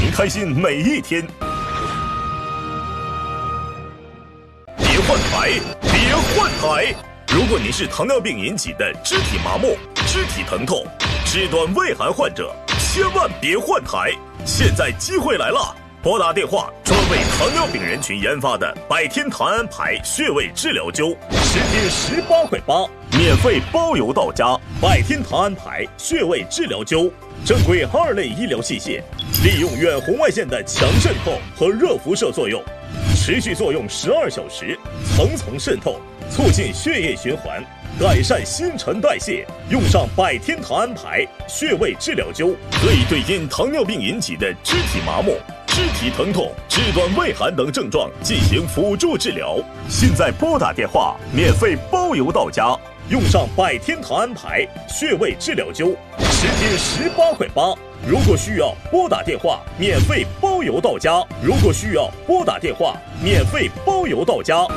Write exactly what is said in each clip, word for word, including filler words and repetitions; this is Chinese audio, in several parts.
您开心每一天。别换台，别换台！如果您是糖尿病引起的肢体麻木、肢体疼痛、肢端畏寒患者，千万别换台！现在机会来了！拨打电话，专为糖尿病人群研发的百天糖安牌穴位治疗灸，十天十八块八，免费包邮到家。百天糖安牌穴位治疗灸，正规二类医疗器械，利用远红外线的强渗透和热辐射作用，持续作用十二小时，层层渗透，促进血液循环，改善新陈代谢。用上百天糖安牌穴位治疗灸，可以对因糖尿病引起的肢体麻木、肢体疼痛、肢端畏寒等症状进行辅助治疗。现在拨打电话，免费包邮到家。用上百天糖安牌穴位治疗灸，十天十八块八。如果需要，拨打电话，免费包邮到家。如果需要，拨打电话，免费包邮到家。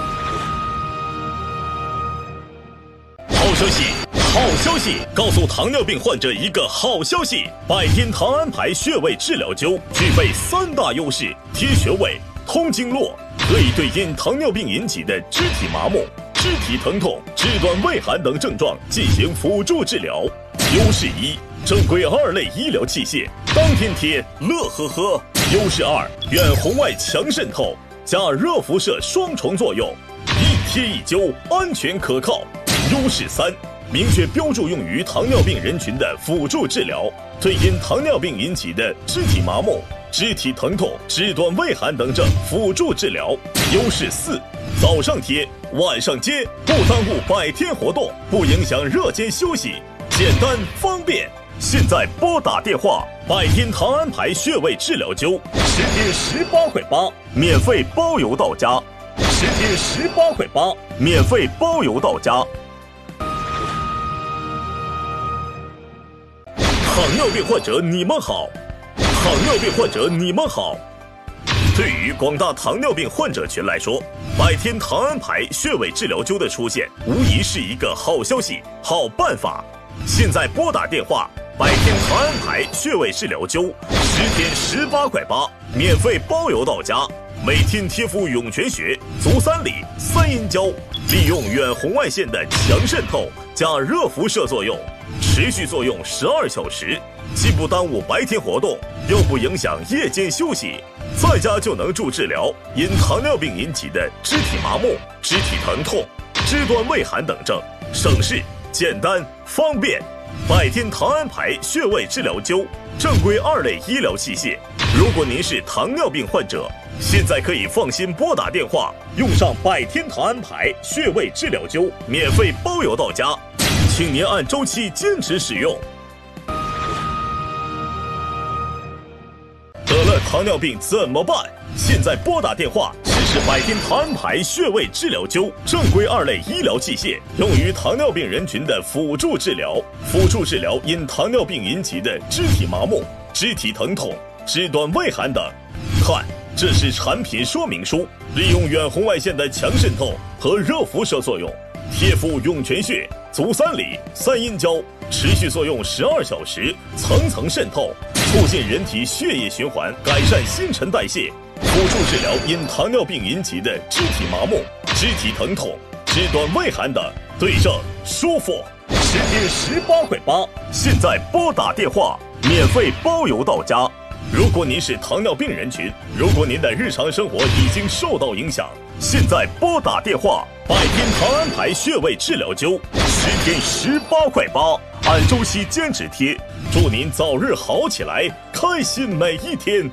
好消息！好消息！告诉糖尿病患者一个好消息：百天糖安牌穴位治疗灸具备三大优势：贴穴位、通经络，可以对因糖尿病引起的肢体麻木、肢体疼痛、肢端畏寒等症状进行辅助治疗。优势一：正规二类医疗器械，当天贴，乐呵呵。优势二：远红外强渗透加热辐射双重作用，一贴一灸，安全可靠。优势三：明确标注用于糖尿病人群的辅助治疗，对因糖尿病引起的肢体麻木、肢体疼痛、肢端畏寒等症辅助治疗。优势四：早上贴，晚上接，不耽误百天活动，不影响热间休息，简单方便。现在拨打电话，百天糖安牌穴位治疗灸，十天十八块八，免费包邮到家。十天十八块八，免费包邮到家。糖尿病患者你们好，糖尿病患者你们好。对于广大糖尿病患者群来说，百天糖安牌穴位治疗灸的出现，无疑是一个好消息、好办法。现在拨打电话，百天糖安牌穴位治疗灸，十天十八块八，免费包邮到家。每天贴敷涌泉穴、足三里、三阴交，利用远红外线的强渗透加热辐射作用，持续作用十二小时，既不耽误白天活动，又不影响夜间休息，在家就能助治疗因糖尿病引起的肢体麻木、肢体疼痛、肢端畏寒等症，省事、简单、方便。百天糖安牌穴位治疗灸，正规二类医疗器械。如果您是糖尿病患者，现在可以放心拨打电话，用上百天糖安牌穴位治疗灸，免费包邮到家，请您按周期坚持使用。得了糖尿病怎么办？现在拨打电话，试试百天糖安牌穴位治疗灸，正规二类医疗器械，用于糖尿病人群的辅助治疗，辅助治疗因糖尿病引起的肢体麻木、肢体疼痛、肢端畏寒等。看，这是产品说明书，利用远红外线的强渗透和热辐射作用，贴敷涌泉穴、足三里、三阴交，持续作用十二小时，层层渗透，促进人体血液循环，改善新陈代谢，辅助治疗因糖尿病引起的肢体麻木、肢体疼痛、肢端畏寒等，对症舒服。十天十八块八，现在拨打电话，免费包邮到家。如果您是糖尿病人群，如果您的日常生活已经受到影响，现在拨打电话，百天糖安牌穴位治疗灸，十天十八块八，按周期坚持贴，祝您早日好起来，开心每一天。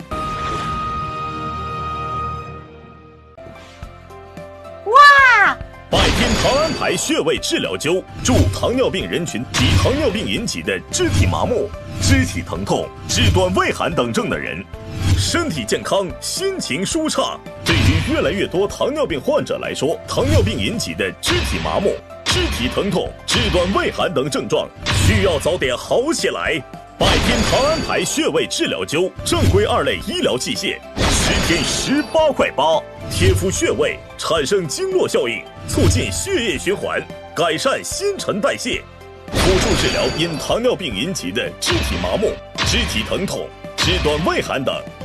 哇！ 百天糖安牌穴位治疗灸，助糖尿病人群及糖尿病引起的肢体麻木、肢体疼痛、肢端畏寒等症的人，身体健康，心情舒畅。对于越来越多糖尿病患者来说，糖尿病引起的肢体麻木、肢体疼痛、肢端畏寒等症状，需要早点好起来。百天糖安牌穴位治疗灸，正规二类医疗器械，十天十八块八，贴敷穴位，产生经络效应，促进血液循环，改善新陈代谢，辅助治疗因糖尿病引起的肢体麻木、肢体疼痛、肢端畏寒等。